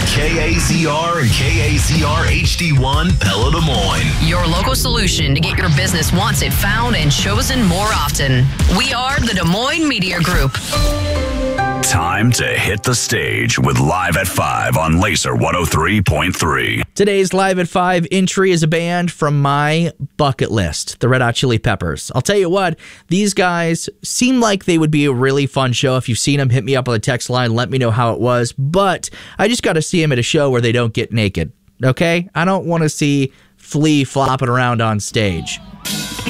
KAZR and KAZR HD1 Pella Des Moines. Your local solution to get your business wanted, found, and chosen more often. We are the Des Moines Media Group. Time to hit the stage with Live at 5 on Laser 103.3. Today's Live at 5 entry is a band from my bucket list, the Red Hot Chili Peppers. I'll tell you what, these guys seem like they would be a really fun show. If you've seen them, hit me up on the text line, let me know how it was. But I just got to see them at a show where they don't get naked, okay? I don't want to see Flea flopping around on stage.